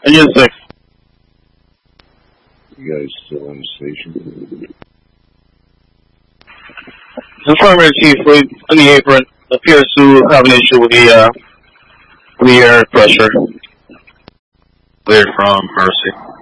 Engine 6. You guys still on the station? Confirm Chief, we're on the apron. Appears to have an issue with the air pressure. Cleared from Mercy.